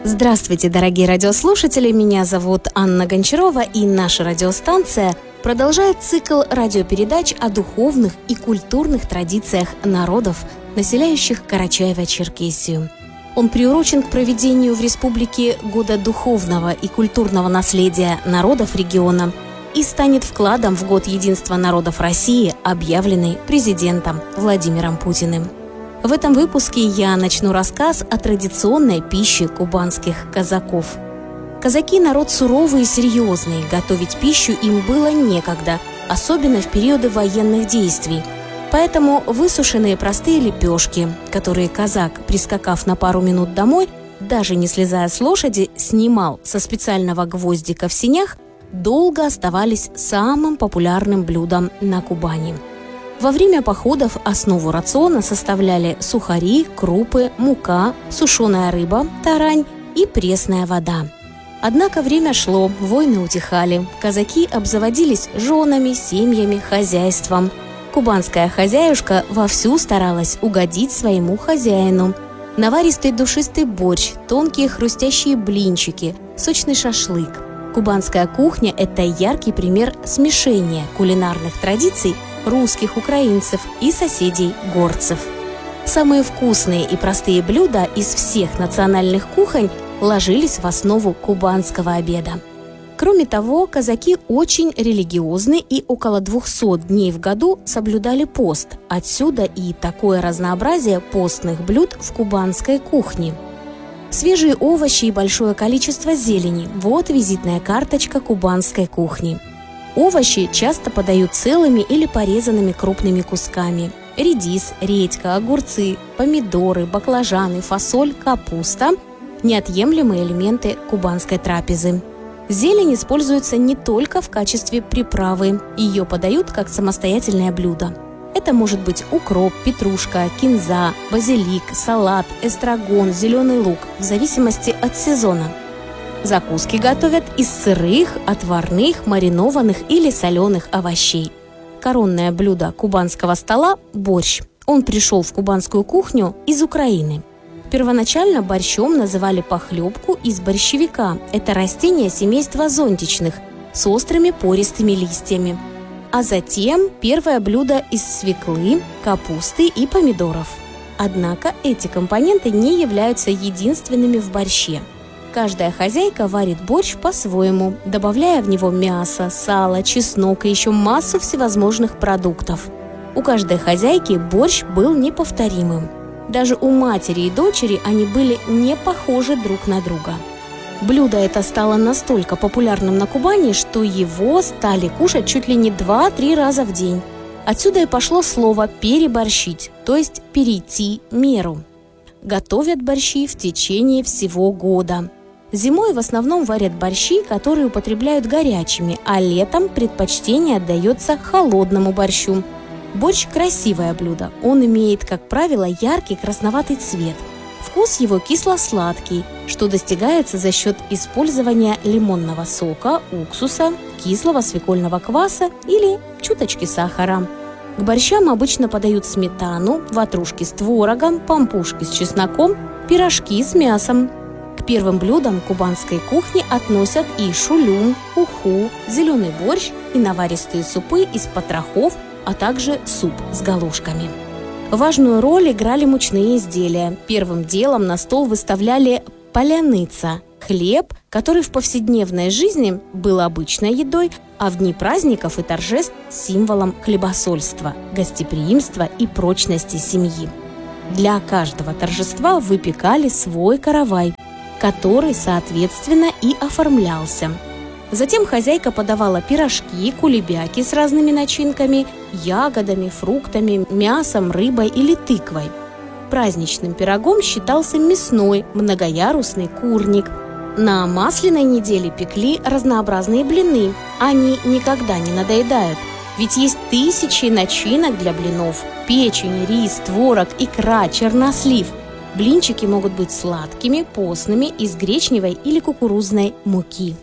Здравствуйте, дорогие радиослушатели! Меня зовут Анна Гончарова, и наша радиостанция продолжает цикл радиопередач о духовных и культурных традициях народов, населяющих Карачаево-Черкесию. Он приурочен к проведению в республике Года духовного и культурного наследия народов региона и станет вкладом в Год единства народов России, объявленный президентом Владимиром Путиным. В этом выпуске я начну рассказ о традиционной пище кубанских казаков. Казаки – народ суровый и серьезный, готовить пищу им было некогда, особенно в периоды военных действий. Поэтому высушенные простые лепешки, которые казак, прискакав на пару минут домой, даже не слезая с лошади, снимал со специального гвоздика в сенях, долго оставались самым популярным блюдом на Кубани. Во время походов основу рациона составляли сухари, крупы, мука, сушеная рыба, тарань и пресная вода. Однако время шло, войны утихали, казаки обзаводились женами, семьями, хозяйством. Кубанская хозяюшка вовсю старалась угодить своему хозяину. Наваристый душистый борщ, тонкие хрустящие блинчики, сочный шашлык. Кубанская кухня – это яркий пример смешения кулинарных традиций русских, украинцев и соседей горцев. Самые вкусные и простые блюда из всех национальных кухонь ложились в основу кубанского обеда. Кроме того, казаки очень религиозны и около 200 дней в году соблюдали пост. Отсюда и такое разнообразие постных блюд в кубанской кухне. Свежие овощи и большое количество зелени – вот визитная карточка кубанской кухни. Овощи часто подают целыми или порезанными крупными кусками. Редис, редька, огурцы, помидоры, баклажаны, фасоль, капуста – неотъемлемые элементы кубанской трапезы. Зелень используется не только в качестве приправы, ее подают как самостоятельное блюдо. Это может быть укроп, петрушка, кинза, базилик, салат, эстрагон, зеленый лук, в зависимости от сезона. Закуски готовят из сырых, отварных, маринованных или соленых овощей. Коронное блюдо кубанского стола – борщ. Он пришел в кубанскую кухню из Украины. Первоначально борщом называли похлебку из борщевика. Это растение семейства зонтичных с острыми пористыми листьями. А затем первое блюдо из свеклы, капусты и помидоров. Однако эти компоненты не являются единственными в борще. Каждая хозяйка варит борщ по-своему, добавляя в него мясо, сало, чеснок и еще массу всевозможных продуктов. У каждой хозяйки борщ был неповторимым. Даже у матери и дочери они были не похожи друг на друга. Блюдо это стало настолько популярным на Кубани, что его стали кушать чуть ли не 2-3 раза в день. Отсюда и пошло слово «переборщить», то есть перейти меру. Готовят борщи в течение всего года. Зимой в основном варят борщи, которые употребляют горячими, а летом предпочтение отдается холодному борщу. Борщ – красивое блюдо. Он имеет, как правило, яркий красноватый цвет. Вкус его кисло-сладкий, что достигается за счет использования лимонного сока, уксуса, кислого свекольного кваса или чуточки сахара. К борщам обычно подают сметану, ватрушки с творогом, пампушки с чесноком, пирожки с мясом. К первым блюдам кубанской кухни относят и шулюм, уху, зеленый борщ и наваристые супы из потрохов, а также суп с галушками. Важную роль играли мучные изделия. Первым делом на стол выставляли паляныца – хлеб, который в повседневной жизни был обычной едой, а в дни праздников и торжеств – символом хлебосольства, гостеприимства и прочности семьи. Для каждого торжества выпекали свой каравай, который, соответственно, и оформлялся. Затем хозяйка подавала пирожки, кулебяки с разными начинками, ягодами, фруктами, мясом, рыбой или тыквой. Праздничным пирогом считался мясной многоярусный курник. На Масляной неделе пекли разнообразные блины. Они никогда не надоедают, ведь есть тысячи начинок для блинов: печень, рис, творог, икра, чернослив. Блинчики могут быть сладкими, постными, из гречневой или кукурузной муки.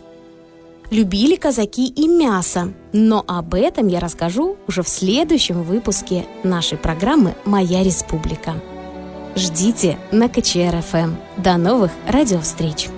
Любили казаки и мясо, но об этом я расскажу уже в следующем выпуске нашей программы «Моя республика». Ждите на КЧР-ФМ. До новых радиовстреч!